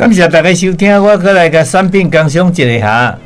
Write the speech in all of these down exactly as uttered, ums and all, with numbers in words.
感谢大家收听，我过来甲产品工商一下。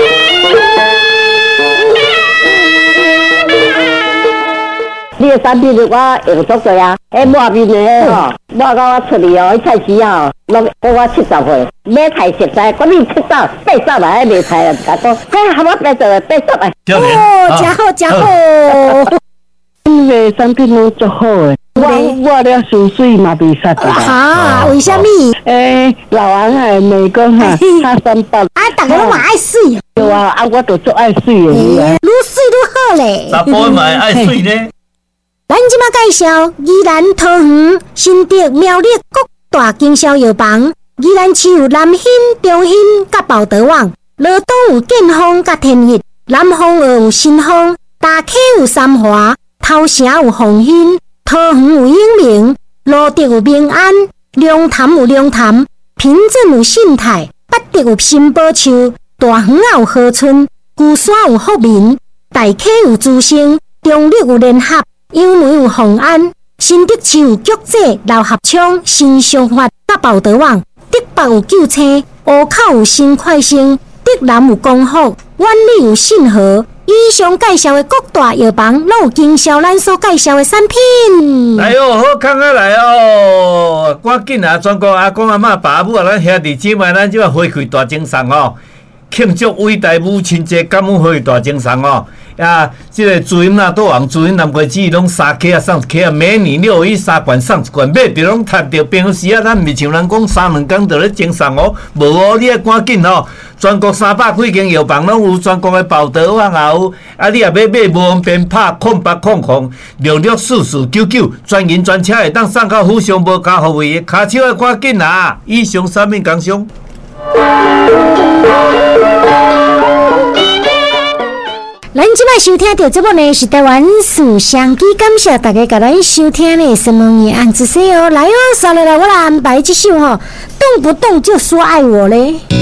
你的产品我用足过啊，迄抹面的吼，抹到我出去哦，迄菜市啊，落到我七十岁，买菜食材，我你七十八十来卖菜啊，甲讲，嘿，喊我白做八十来， 哦，真好真好。 你的产品拢足好诶，我我了水水嘛袂杀的。 哈，为什么？ 诶，老王诶，美工哈，他三百。 啊，大家拢嘛爱水。 对啊，啊，我都足爱水诶。 愈水愈好咧。 查甫嘛爱水呢。 咱即马介绍宜兰桃园新竹苗栗各大经销药房，宜兰市有南兴、中兴甲宝德网，罗东有建丰甲天益，南方有新丰，大溪有三华，头城有鸿兴，桃园有永明，罗竹有明安，龙潭有龙潭，平镇有信泰，北竹有新宝树，大园有和春，旧山有福民，大溪有珠升，中立有联合。杨梅有丰安，新竹市有菊仔、老合昌、新商发、甲宝德网，竹北有九青，湖口有新快星，竹南有光复，万里有信和。以上介绍的各大药房，拢有经销咱所介绍的产品。 来哦，好康啊来哦，赶紧啊！全国阿公阿嬷、爸母啊，咱兄弟姊妹，咱即马花开大精神哦，庆祝伟大母亲节，感恩花开大精神哦。啊，这个主音啊，都往主音南瓜子拢三克啊，送一克啊，每年六一三罐送一罐，买着拢趁着平时啊，咱毋是像人讲三两工就咧精神哦，无哦，你要赶紧哦，全国三百几间药房拢有，全国的宝德网也有，啊，你也要买无方便拍空八空空六六四四九九，专营专车会当送到府上无加服务的，骹手要赶紧啊！以上产品工商。 咱即摆收听到节目呢是台湾思相机，感谢大家甲咱收听的什么也按子说哦，来哦，刷来来，我来安排这首吼，动不动就说爱我嘞。